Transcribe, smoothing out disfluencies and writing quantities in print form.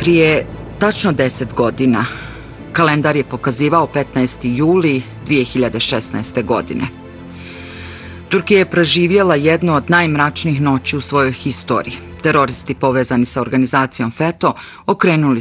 Prije tačno 10 godina kalendar je pokazivao 15. juli 2016. godine. Turkija je proživjela jednu od najmračnijih noći u svojoj historiji. Teroristi povezani sa organizacijom FETÖ okrenuli